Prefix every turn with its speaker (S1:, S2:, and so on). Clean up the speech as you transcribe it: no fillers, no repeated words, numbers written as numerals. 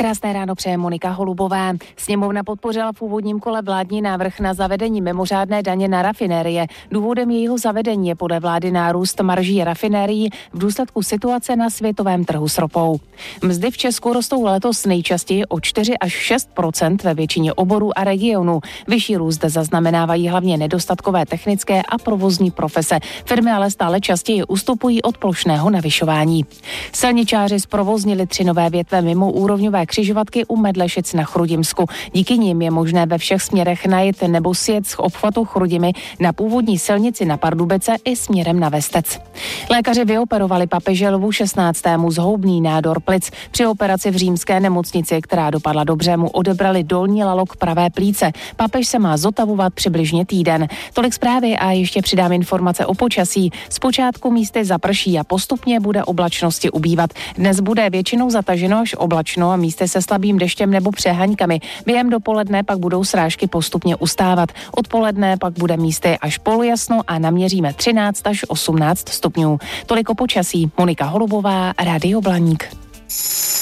S1: Krásné ráno přeje Monika Holubová. Sněmovna podpořila v úvodním kole vládní návrh na zavedení mimořádné daně na rafinérie. Důvodem jejího zavedení je podle vlády nárůst marží rafinérií v důsledku situace na světovém trhu s ropou. Mzdy v Česku rostou letos nejčastěji o 4 až 6% ve většině oborů a regionů. Vyšší růst zaznamenávají hlavně nedostatkové technické a provozní profese. Firmy ale stále častěji ustupují od plošného navyšování. Silničáři zprovoznili 3 nové větve mimo úrovňové křižovatky u Medlešic na Chrudimsku. Díky nim je možné ve všech směrech najet nebo sjet z obchvatu Chrudimi na původní silnici na Pardubice i směrem na Vestec. Lékaři vyoperovali papeže Lvu 16. zhoubný nádor plic. Při operaci v římské nemocnici, která dopadla dobře, mu odebrali dolní lalok pravé plíce. Papež se má zotavovat přibližně týden. Tolik zprávy a ještě přidám informace o počasí. Zpočátku místy zaprší a postupně bude oblačnosti ubývat. Dnes bude většinou zataženo až oblačno a místy se slabým deštěm nebo přehaňkami. Během dopoledne pak budou srážky postupně ustávat. Odpoledne pak bude místy až polojasno a naměříme 13 až 18 stupňů. Tolik o počasí. Monika Holubová, Rádio Blaník.